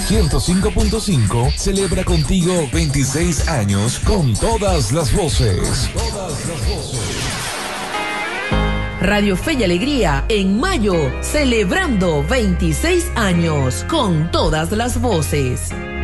105.5 celebra contigo 26 años con todas las voces. Radio Fe y Alegría en mayo, celebrando 26 años con todas las voces.